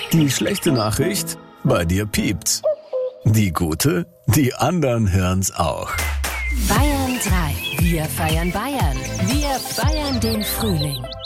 Die schlechte Nachricht? Bei dir piept's. Die gute? Die anderen hören's auch. Bayern 3. Wir feiern Bayern. Wir feiern den Frühling.